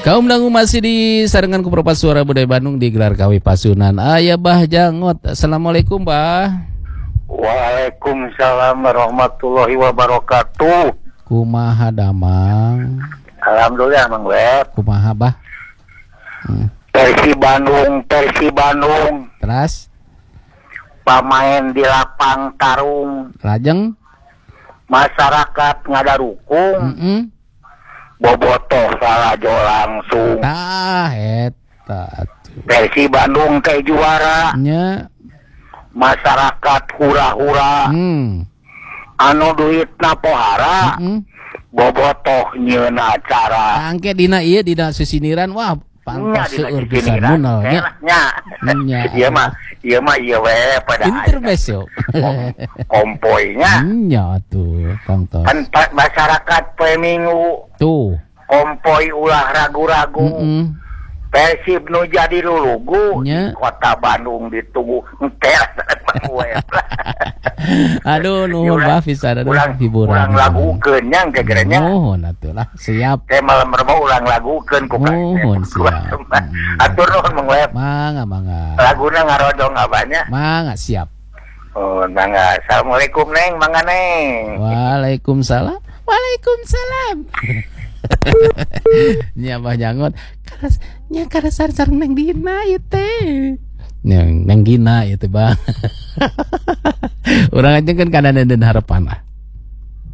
Kaum dangu masih disarengan ku Propas Suara Budaya Bandung digelar Kawi Pasunan. Aya Bah Jangot. Assalamualaikum, Bah. Waalaikumsalam warahmatullahi wabarakatuh. Kumaha damang? Alhamdulillah, Mang Web. Kumaha, Bah? Persi Bandung. Terus Pamain di lapang tarung. Rajeng Masyarakat ngadarukung. Bobotoh salajo langsung. Tah eta Persi Bandung teh juara. nya. Masyarakat hura-hura. Anu duitna pohara. Bobotoh nyieun acara. Angke dina ieu dina sesiniran wah pantos seueur pisan munal nya. Ieu mah ieu we pada intermezzo. Kompoinya. Nya tuh tongtos. Kan masyarakat poe Minggu Tuh. kompoi ulah ragu-ragu. Persib nu jadi lulugu Nya. di kota Bandung ditunggu entel. Aduh nuhun Bah pisan hiburan. Ulang lagukeun nya gegerenya. Nuhun atuh lah siap. Teh malam remah ulang lagukeun ku Nuhun siap. Atur nuhun Mang Web. Mangga. Laguna ngarodong abanya. Mangga siap. Oh, mangga. Assalamualaikum Neng, mangga Neng. Waalaikumsalam. Nya Bah Jangot. Karena sareng neng dina ieu teh. Neng gina ieu teh Bang. Urang aja kan kana neun harapan lah.